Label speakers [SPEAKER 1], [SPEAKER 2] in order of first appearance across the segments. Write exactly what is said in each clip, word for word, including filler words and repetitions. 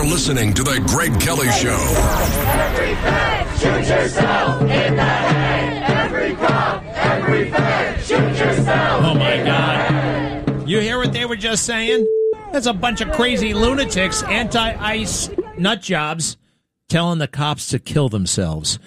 [SPEAKER 1] listening to The Greg Kelly Show.
[SPEAKER 2] Every fed, shoot yourself in the head. Every crop, every fed, shoot yourself.
[SPEAKER 3] Oh, my God. You hear what they were just saying? That's a bunch of crazy lunatics, anti-ICE nut jobs, telling the cops to kill themselves.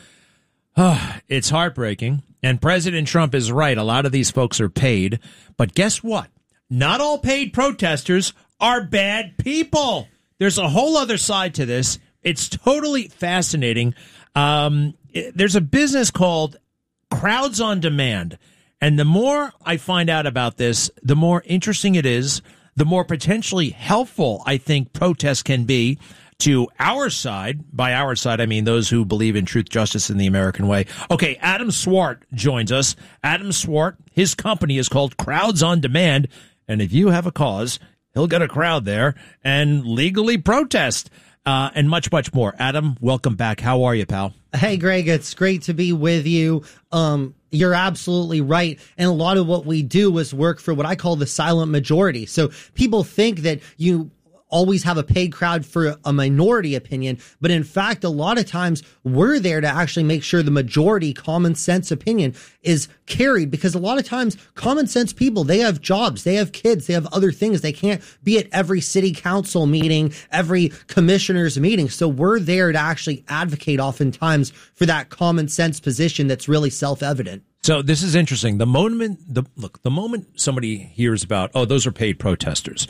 [SPEAKER 3] Oh, it's heartbreaking. And President Trump is right. A lot of these folks are paid. But guess what? Not all paid protesters are bad people. There's a whole other side to this. It's totally fascinating. Um, it, there's a business called Crowds on Demand. And the more I find out about this, the more interesting it is, the more potentially helpful I think protests can be to our side. By our side, I mean those who believe in truth, justice, and the American way. Okay, Adam Swart joins us. Adam Swart, his company is called Crowds on Demand. And if you have a cause, he'll get a crowd there and legally protest uh, and much, much more. Adam, welcome back. How are you, pal?
[SPEAKER 4] Hey, Greg, it's great to be with you. Um, you're absolutely right. And a lot of what we do is work for what I call the silent majority. So people think that you always have a paid crowd for a minority opinion. But in fact, a lot of times we're there to actually make sure the majority common sense opinion is carried, because a lot of times common sense people, they have jobs, they have kids, they have other things. They can't be at every city council meeting, every commissioner's meeting. So we're there to actually advocate oftentimes for that common sense position that's really self-evident.
[SPEAKER 3] So this is interesting. The moment, the look, the moment somebody hears about, oh, those are paid protesters,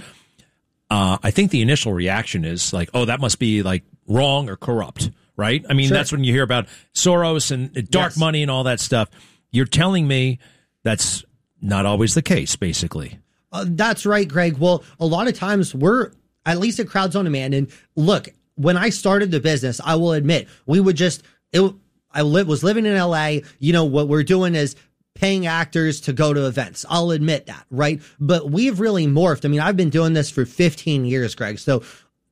[SPEAKER 3] Uh, I think the initial reaction is like, oh, that must be like wrong or corrupt, right? I mean, sure. That's when you hear about Soros and dark yes. money and all that stuff. You're telling me that's not always the case, basically.
[SPEAKER 4] Uh, that's right, Greg. Well, a lot of times we're, at least at Crowds on Demand, and look, when I started the business, I will admit, we would just, it, I li- was living in L A, you know, what we're doing is paying actors to go to events. I'll admit that, right? But we've really morphed. I mean, I've been doing this for fifteen years, Greg. So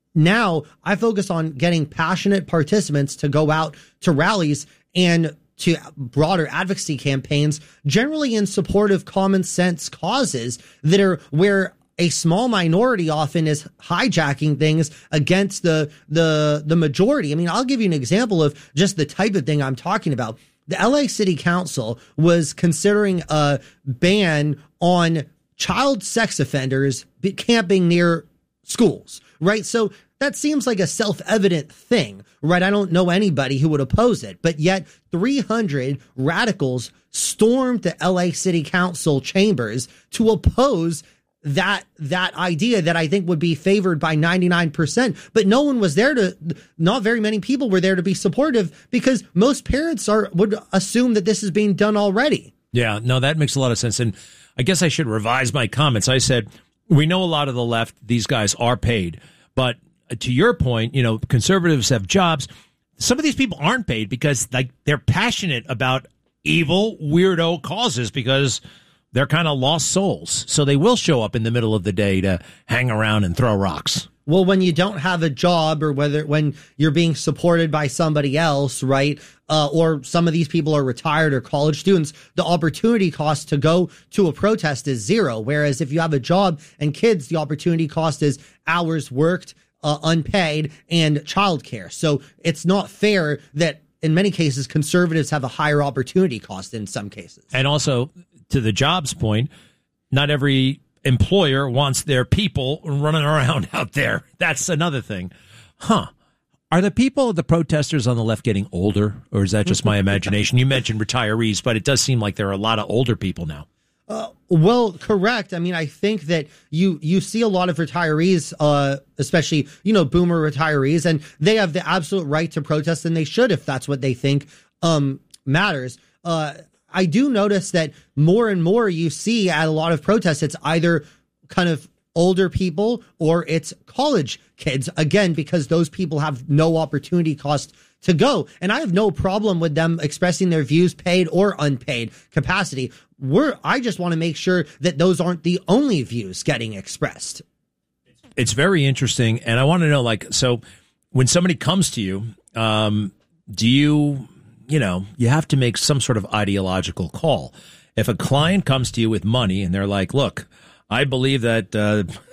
[SPEAKER 4] now I focus on getting passionate participants to go out to rallies and to broader advocacy campaigns, generally in support of common sense causes that are where a small minority often is hijacking things against the, the, the majority. I mean, I'll give you an example of just the type of thing I'm talking about. The L A City Council was considering a ban on child sex offenders camping near schools, right? So that seems like a self-evident thing, right? I don't know anybody who would oppose it, but yet three hundred radicals stormed the L A City Council chambers to oppose that that idea that I think would be favored by ninety-nine percent. But no one was there to, not very many people were there to be supportive, because most parents are would assume that this is being done already.
[SPEAKER 3] Yeah, no, that makes a lot of sense. And I guess I should revise my comments. I said, we know a lot of the left, these guys are paid. But to your point, you know, conservatives have jobs. Some of these people aren't paid because like they're passionate about evil, weirdo causes, because they're kind of lost souls. So they will show up in the middle of the day to hang around and throw rocks.
[SPEAKER 4] Well, when you don't have a job, or whether when you're being supported by somebody else, right? Uh, or some of these people are retired or college students, the opportunity cost to go to a protest is zero. Whereas if you have a job and kids, the opportunity cost is hours worked, uh, unpaid, and childcare. So it's not fair that in many cases conservatives have a higher opportunity cost in some cases.
[SPEAKER 3] And also, to the jobs point, not every employer wants their people running around out there. That's another thing. Huh. Are the people, the protesters on the left, getting older, or is that just my imagination? You mentioned retirees, but it does seem like there are a lot of older people now.
[SPEAKER 4] Uh, well, correct. I mean, I think that you you see a lot of retirees, uh, especially, you know, boomer retirees, and they have the absolute right to protest, and they should if that's what they think um, matters. Uh I do notice that more and more you see at a lot of protests, it's either kind of older people or it's college kids, again, because those people have no opportunity cost to go. And I have no problem with them expressing their views, paid or unpaid capacity. We're, I just want to make sure that those aren't the only views getting expressed.
[SPEAKER 3] It's very interesting. And I want to know, like, so when somebody comes to you, um, do you... you know, you have to make some sort of ideological call. If a client comes to you with money and they're like, look, I believe that uh,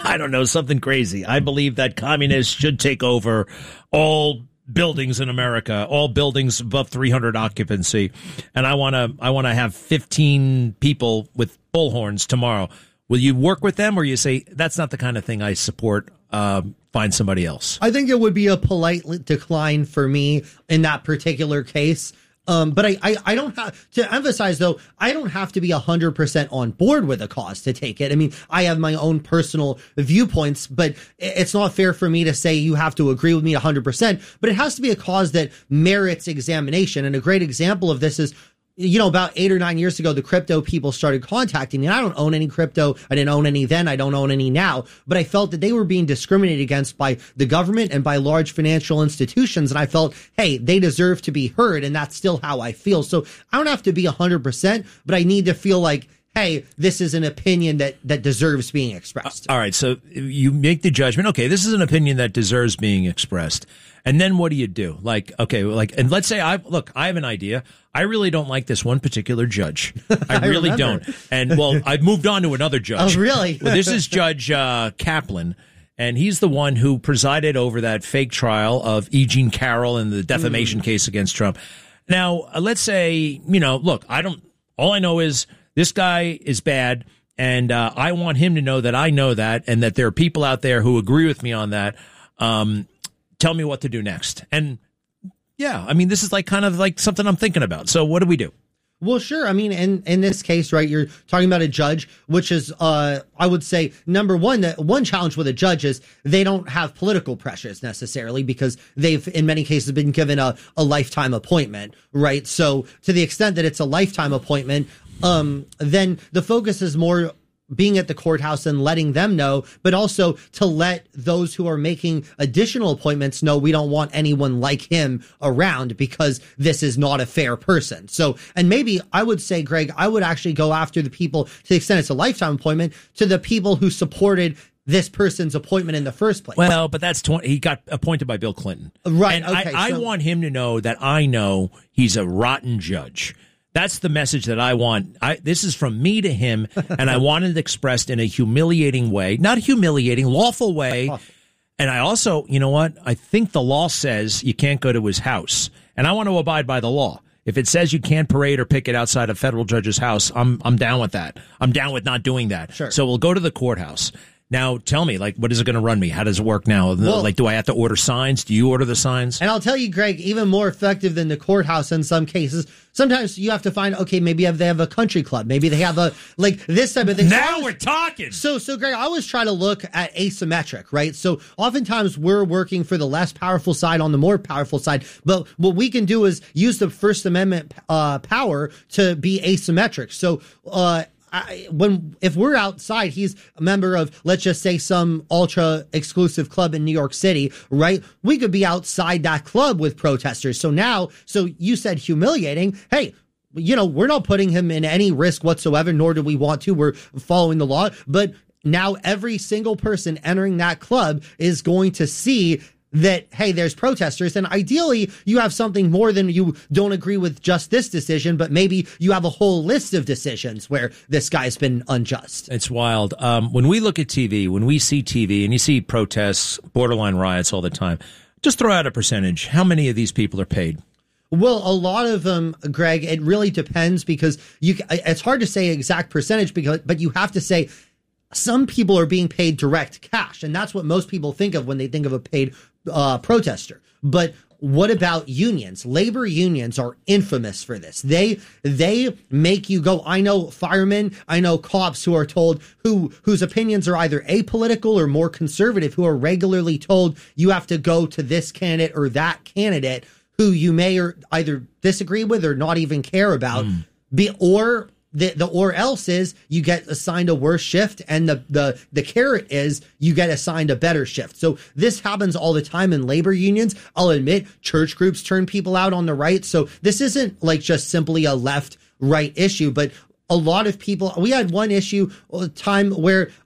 [SPEAKER 3] I don't know, something crazy. I believe that communists should take over all buildings in America, all buildings above three hundred occupancy. And I want to I want to have fifteen people with bullhorns tomorrow. Will you work with them, or you say, that's not the kind of thing I support? Uh, find somebody else.
[SPEAKER 4] I think it would be a polite decline for me in that particular case. Um, but I, I, I don't have to emphasize, though, I don't have to be one hundred percent on board with a cause to take it. I mean, I have my own personal viewpoints, but it's not fair for me to say you have to agree with me one hundred percent. But it has to be a cause that merits examination. And a great example of this is, you know, about eight or nine years ago, the crypto people started contacting me. And I don't own any crypto. I didn't own any then. I don't own any now. But I felt that they were being discriminated against by the government and by large financial institutions. And I felt, hey, they deserve to be heard. And that's still how I feel. So I don't have to be one hundred percent, but I need to feel like, hey, this is an opinion that, that deserves being expressed.
[SPEAKER 3] Uh, all right. So you make the judgment. Okay, this is an opinion that deserves being expressed. And then what do you do? Like, okay, like, and let's say I look, I have an idea. I really don't like this one particular judge. I,
[SPEAKER 4] I
[SPEAKER 3] really
[SPEAKER 4] remember.
[SPEAKER 3] don't. And well, I've moved on to another judge.
[SPEAKER 4] Oh, really?
[SPEAKER 3] Well, this is Judge uh, Kaplan. And he's the one who presided over that fake trial of E. Jean Carroll and the defamation mm. case against Trump. Now, uh, let's say, you know, look, I don't, all I know is this guy is bad. And uh, I want him to know that I know that, and that there are people out there who agree with me on that. Um, tell me what to do next. And yeah, I mean, this is like kind of like something I'm thinking about. So what do we do?
[SPEAKER 4] Well, sure. I mean, in, in this case, right, you're talking about a judge, which is, uh, I would say, number one, that one challenge with a judge is they don't have political pressures necessarily because they've, in many cases, been given a, a lifetime appointment, right? So to the extent that it's a lifetime appointment, um, then the focus is more being at the courthouse and letting them know, but also to let those who are making additional appointments know we don't want anyone like him around because this is not a fair person. So, and maybe I would say, Greg, I would actually go after the people, to the extent it's a lifetime appointment, to the people who supported this person's appointment in the first place.
[SPEAKER 3] Well, but that's twenty, he got appointed by Bill Clinton.
[SPEAKER 4] Right.
[SPEAKER 3] And
[SPEAKER 4] okay,
[SPEAKER 3] I,
[SPEAKER 4] so,
[SPEAKER 3] I want him to know that I know he's a rotten judge. That's the message that I want. I, this is from me to him, and I want it expressed in a humiliating way, not humiliating, lawful way. And I also, you know what? I think the law says you can't go to his house, and I want to abide by the law. If it says you can't parade or picket outside a federal judge's house, I'm I'm down with that. I'm down with not doing that.
[SPEAKER 4] Sure.
[SPEAKER 3] So we'll go to the courthouse. Now, tell me, like, what is it going to run me? How does it work now?
[SPEAKER 4] Well,
[SPEAKER 3] like, do I have to order signs? Do you order the signs?
[SPEAKER 4] And I'll tell you, Greg, even more effective than the courthouse in some cases. Sometimes you have to find, okay, maybe they have a country club. Maybe they have a, like, this type of thing.
[SPEAKER 3] Now
[SPEAKER 4] so always,
[SPEAKER 3] we're talking.
[SPEAKER 4] So, so, Greg, I always try to look at asymmetric, right? So oftentimes we're working for the less powerful side on the more powerful side. But what we can do is use the First Amendment uh, power to be asymmetric. So, uh, I, when if we're outside, he's a member of, let's just say, some ultra exclusive club in New York City, right? We could be outside that club with protesters. So now, so you said humiliating. Hey, you know, we're not putting him in any risk whatsoever, nor do we want to. We're following the law. But now every single person entering that club is going to see that, hey, there's protesters, and ideally you have something more than you don't agree with just this decision, but maybe you have a whole list of decisions where this guy's been unjust.
[SPEAKER 3] It's wild. Um, when we look at T V, when we see T V and you see protests, borderline riots all the time, just throw out a percentage. How many of these people are paid?
[SPEAKER 4] Well, a lot of them, Greg, it really depends because you. It's hard to say exact percentage, because, but you have to say some people are being paid direct cash, and that's what most people think of when they think of a paid uh, protester. But what about unions? Labor unions are infamous for this. They they make you go. I know firemen, I know cops who are told, who whose opinions are either apolitical or more conservative, who are regularly told you have to go to this candidate or that candidate who you may or either disagree with or not even care about. Mm. Be or The, the or else is you get assigned a worse shift, and the, the, the carrot is you get assigned a better shift. So this happens all the time in labor unions. I'll admit church groups turn people out on the right. So this isn't like just simply a left right issue, but a lot of people, we had one issue, a time where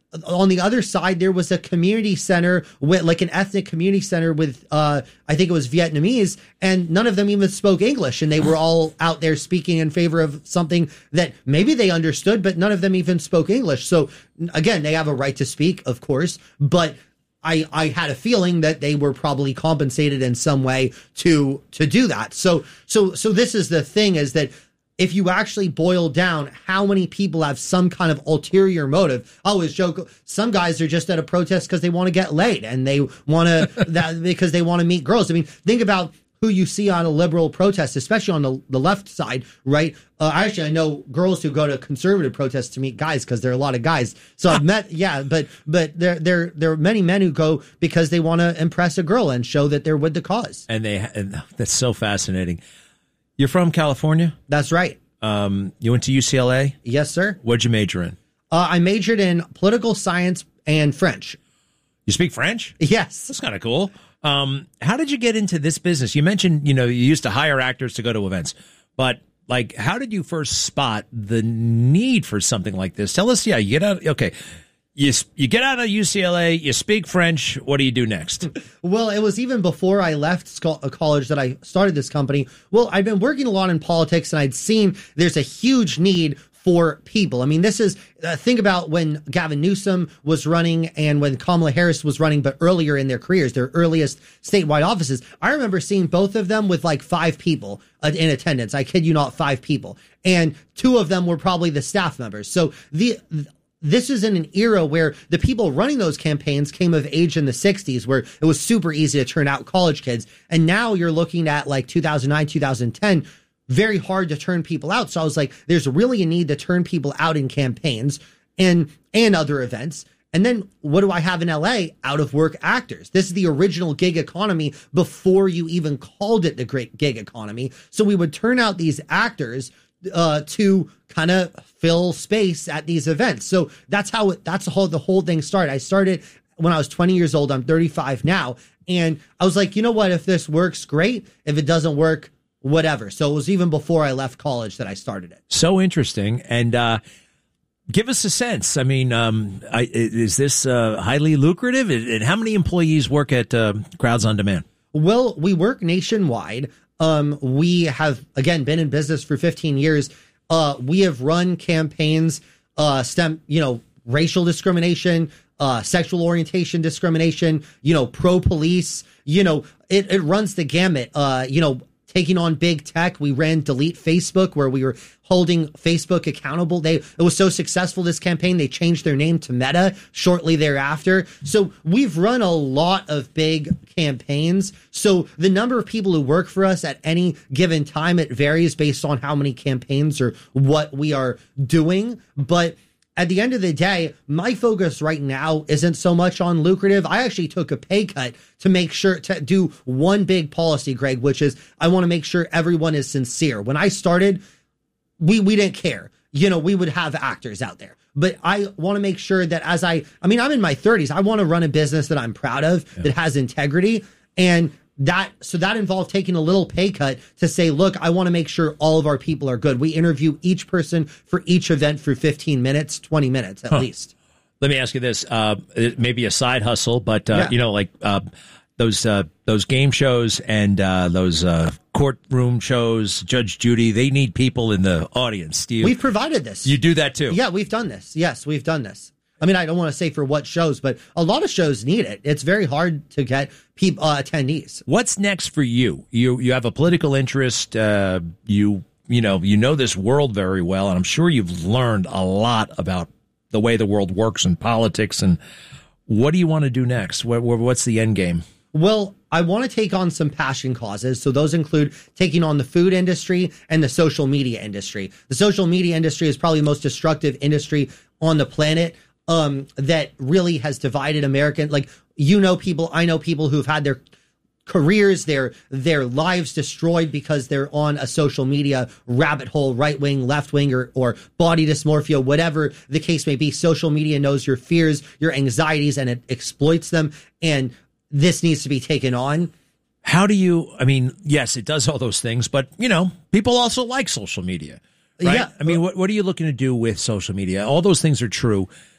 [SPEAKER 4] on the other side, there was a community center with like an ethnic community center with, uh, I think it was Vietnamese, and none of them even spoke English. And they were all out there speaking in favor of something that maybe they understood, but none of them even spoke English. So again, they have a right to speak, of course, but I, I had a feeling that they were probably compensated in some way to, to do that. So, so, so this is the thing, is that if you actually boil down how many people have some kind of ulterior motive, oh, it's joke. Some guys are just at a protest because they want to get laid and they want to, that because they want to meet girls. I mean, think about who you see on a liberal protest, especially on the, the left side, right? Uh, actually, I know girls who go to conservative protests to meet guys because there are a lot of guys. So I've met, yeah, but but there there there are many men who go because they want to impress a girl and show that they're with the cause.
[SPEAKER 3] And they and that's so fascinating. You're from California?
[SPEAKER 4] That's right.
[SPEAKER 3] Um, you went to U C L A?
[SPEAKER 4] Yes, sir.
[SPEAKER 3] What'd you major in?
[SPEAKER 4] Uh, I majored in political science and French.
[SPEAKER 3] You speak French?
[SPEAKER 4] Yes.
[SPEAKER 3] That's kind of cool. Um, how did you get into this business? You mentioned, you know, you used to hire actors to go to events, but like, how did you first spot the need for something like this? Tell us, yeah, you get out, okay. You, you get out of U C L A, you speak French. What do you do next?
[SPEAKER 4] Well, it was even before I left school, college that I started this company. Well, I've been working a lot in politics, and I'd seen there's a huge need for people. I mean, this is, uh, think about when Gavin Newsom was running and when Kamala Harris was running, but earlier in their careers, their earliest statewide offices. I remember seeing both of them with like five people uh, in attendance. I kid you not, five people. And two of them were probably the staff members. So the... This is in an era where the people running those campaigns came of age in the sixties, where it was super easy to turn out college kids. And now you're looking at like two thousand nine, two thousand ten, very hard to turn people out. So I was like, there's really a need to turn people out in campaigns and, and other events. And then what do I have in L A? Out of work actors. This is the original gig economy before you even called it the great gig economy. So we would turn out these actors uh, to kind of fill space at these events. So that's how it, that's how the whole thing started. I started when I was twenty years old. I'm thirty-five now. And I was like, you know what? If this works, great. If it doesn't work, whatever. So it was even before I left college that I started it.
[SPEAKER 3] So interesting. And, uh, give us a sense. I mean, um, I, is this uh, highly lucrative? And how many employees work at uh, Crowds on Demand?
[SPEAKER 4] Well, we work nationwide. Um, we have, again, been in business for fifteen years. Uh, we have run campaigns, uh, stem, you know, racial discrimination, uh, sexual orientation discrimination, you know, pro-police, you know, it, it runs the gamut. Uh, you know, taking on big tech. We ran Delete Facebook, where we were holding Facebook accountable. They, it was so successful, this campaign, they changed their name to Meta shortly thereafter. So we've run a lot of big campaigns. So the number of people who work for us at any given time, it varies based on how many campaigns or what we are doing. But at the end of the day, my focus right now isn't so much on lucrative. I actually took a pay cut to make sure to do one big policy, Greg, which is I want to make sure everyone is sincere. When I started, we, we didn't care. You know, we would have actors out there. But I want to make sure that as I, I mean, I'm in my thirties. I want to run a business that I'm proud of, yeah. that has integrity. And that, so that involved taking a little pay cut to say, look, I want to make sure all of our people are good. We interview each person for each event for fifteen minutes, twenty minutes at huh. least.
[SPEAKER 3] Let me ask you this, uh, it may be a side hustle, but, uh, yeah. you know, like, uh, those, uh, those game shows and, uh, those, uh, courtroom shows, Judge Judy, they need people in the audience. Do you,
[SPEAKER 4] we've provided this.
[SPEAKER 3] You do that too?
[SPEAKER 4] Yeah, we've done this. Yes, we've done this. I mean, I don't want to say for what shows, but a lot of shows need it. It's very hard to get people, uh, attendees.
[SPEAKER 3] What's next for you? You, you have a political interest. Uh, you, you know, you know this world very well, and I'm sure you've learned a lot about the way the world works and politics. And what do you want to do next? What, what's the end game?
[SPEAKER 4] Well, I want to take on some passion causes. So those include taking on the food industry and the social media industry. The social media industry is probably the most destructive industry on the planet, um, that really has divided American, like, you know, people, I know people who've had their careers, their, their lives destroyed because they're on a social media rabbit hole, right wing, left wing, or, or body dysmorphia, whatever the case may be. Social media knows your fears, your anxieties, and it exploits them. And this needs to be taken on.
[SPEAKER 3] How do you, I mean, yes, it does all those things, but, you know, people also like social media, right?
[SPEAKER 4] Yeah.
[SPEAKER 3] I mean, what, what are you looking to do with social media? All those things are true.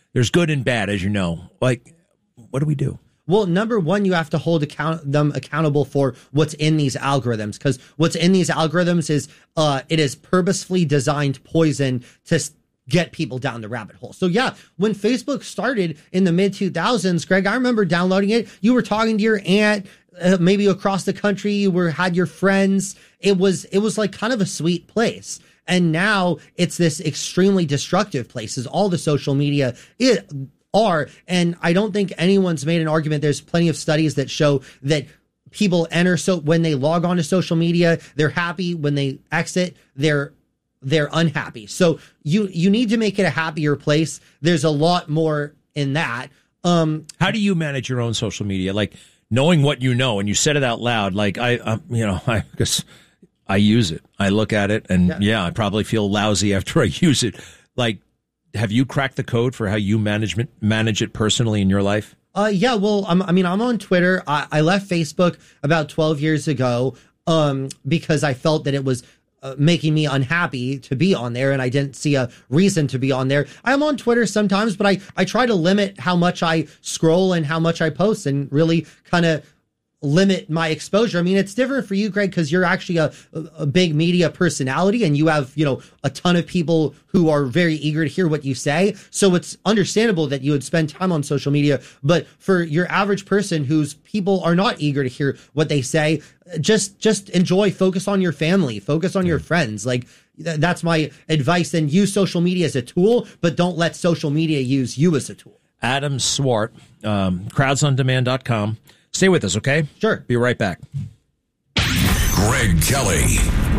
[SPEAKER 3] there's good and bad, as you know. Like, what do we do?
[SPEAKER 4] Well, number one, you have to hold account them accountable for what's in these algorithms, because what's in these algorithms is uh, it is purposefully designed poison to s- get people down the rabbit hole. So yeah, when Facebook started in the mid two thousands, Greg, I remember downloading it. You were talking to your aunt, uh, maybe across the country. You were had your friends. It was it was like kind of a sweet place. And now it's this extremely destructive place. Is all the social media it are. And I don't think anyone's made an argument. There's plenty of studies that show that people enter, so when they log on to social media, they're happy. When they exit, they're they're unhappy. So you you need to make it a happier place. There's a lot more in that. Um,
[SPEAKER 3] How do you manage your own social media? Like, knowing what you know, and you said it out loud. Like, I, I you know, I guess I use it. I look at it, and yeah. yeah, I probably feel lousy after I use it. Like, have you cracked the code for how you management manage it personally in your life?
[SPEAKER 4] Uh, yeah, well, I'm, I mean, I'm on Twitter. I, I left Facebook about twelve years ago um, because I felt that it was uh, making me unhappy to be on there, and I didn't see a reason to be on there. I'm on Twitter sometimes, but I, I try to limit how much I scroll and how much I post, and really kind of limit my exposure. I mean, it's different for you, Greg, because you're actually a, a big media personality, and you have, you know, a ton of people who are very eager to hear what you say. So it's understandable that you would spend time on social media. But for your average person whose people are not eager to hear what they say, just just enjoy, focus on your family, focus on your friends. Like, th- that's my advice. And use social media as a tool, but don't let social media use you as a tool.
[SPEAKER 3] Adam Swart, um, crowds on demand dot com. Stay with us, okay?
[SPEAKER 4] Sure.
[SPEAKER 3] Be right back.
[SPEAKER 1] Greg Kelly.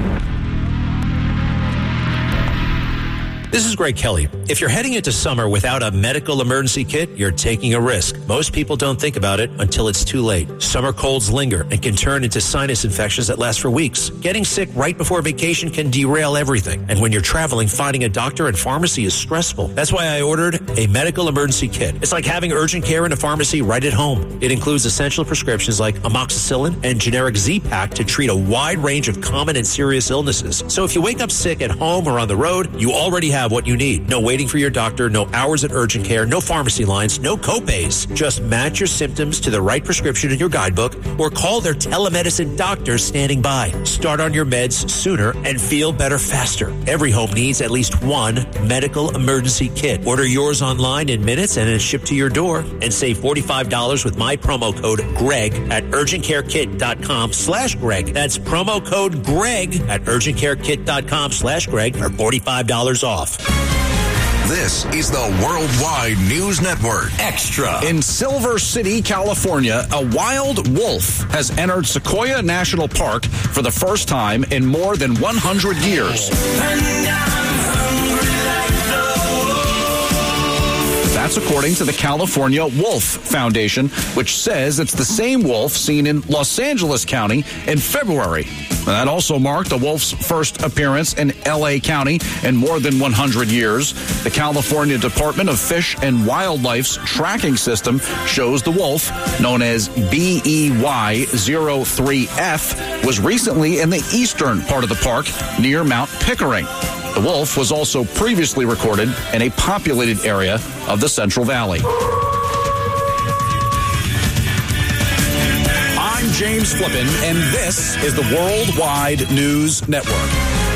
[SPEAKER 5] This is Greg Kelly. If you're heading into summer without a medical emergency kit, you're taking a risk. Most people don't think about it until it's too late. Summer colds linger and can turn into sinus infections that last for weeks. Getting sick right before vacation can derail everything. And when you're traveling, finding a doctor and pharmacy is stressful. That's why I ordered a medical emergency kit. It's like having urgent care in a pharmacy right at home. It includes essential prescriptions like amoxicillin and generic Z-Pak to treat a wide range of common and serious illnesses. So if you wake up sick at home or on the road, you already have what you need. No waiting for your doctor, no hours at urgent care, no pharmacy lines, no copays. Just match your symptoms to the right prescription in your guidebook or call their telemedicine doctors standing by. Start on your meds sooner and feel better faster. Every home needs at least one medical emergency kit. Order yours online in minutes and it's shipped to your door, and save forty-five dollars with my promo code GREG at urgentcarekit.com slash Greg. That's promo code GREG at urgentcarekit.com slash Greg for forty-five dollars off.
[SPEAKER 1] This is the Worldwide News Network. Extra.
[SPEAKER 6] In Silver City, California, a wild wolf has entered Sequoia National Park for the first time in more than one hundred years. That's according to the California Wolf Foundation, which says it's the same wolf seen in Los Angeles County in February. That also marked the wolf's first appearance in L A County in more than one hundred years. The California Department of Fish and Wildlife's tracking system shows the wolf, known as B E Y zero three F, was recently in the eastern part of the park near Mount Pickering. The wolf was also previously recorded in a populated area of the Central Valley. I'm James Flippin, and this is the Worldwide News Network.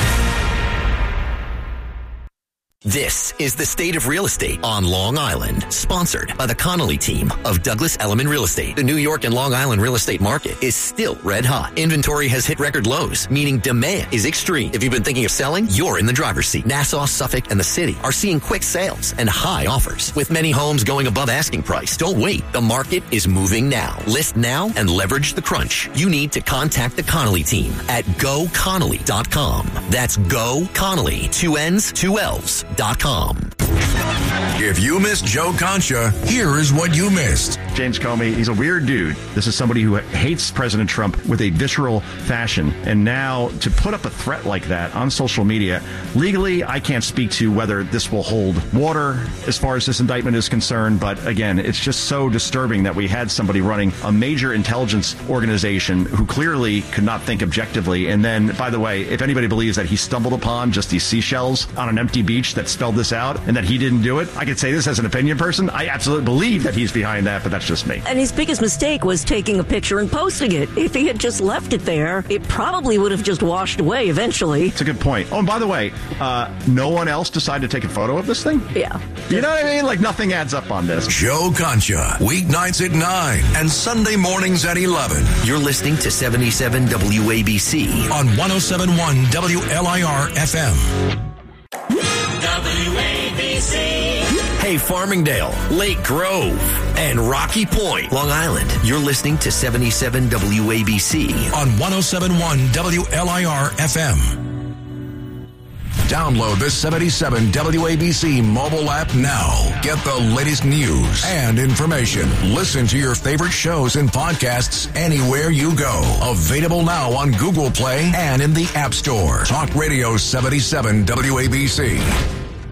[SPEAKER 7] This is the State of Real Estate on Long Island, sponsored by the Connolly team of Douglas Elliman Real Estate. The New York and Long Island real estate market is still red hot. Inventory has hit record lows, meaning demand is extreme. If you've been thinking of selling, you're in the driver's seat. Nassau, Suffolk, and the city are seeing quick sales and high offers, with many homes going above asking price. Don't wait. The market is moving now. List now and leverage the crunch. You need to contact the Connolly team at go connolly dot com. That's Go Connolly, two N's, two L's. Dot com.
[SPEAKER 1] If you missed Joe Concha, here is what you missed.
[SPEAKER 8] James Comey, he's a weird dude. This is somebody who hates President Trump with a visceral fashion. And now to put up a threat like that on social media, legally, I can't speak to whether this will hold water as far as this indictment is concerned. But again, it's just so disturbing that we had somebody running a major intelligence organization who clearly could not think objectively. And then, by the way, if anybody believes that he stumbled upon just these seashells on an empty beach that spelled this out, and and that he didn't do it. I could say this as an opinion person. I absolutely believe that he's behind that, but that's just me.
[SPEAKER 9] And his biggest mistake was taking a picture and posting it. If he had just left it there, it probably would have just washed away eventually.
[SPEAKER 8] It's a good point. Oh, and by the way, uh, no one else decided to take a photo of this thing?
[SPEAKER 9] Yeah.
[SPEAKER 8] You know what I mean? Like, nothing adds up on this.
[SPEAKER 1] Joe Concha, weeknights at nine and Sunday mornings at eleven.
[SPEAKER 7] You're listening to seventy-seven W A B C
[SPEAKER 1] on one oh seven point one W L I R F M.
[SPEAKER 2] W A B C.
[SPEAKER 7] Hey, Farmingdale, Lake Grove, and Rocky Point, Long Island. You're listening to seventy-seven W A B C
[SPEAKER 1] on one oh seven point one W L I R F M. Download the seventy-seven W A B C mobile app now. Get the latest news and information. Listen to your favorite shows and podcasts anywhere you go. Available now on Google Play and in the App Store. Talk Radio seventy-seven W A B C.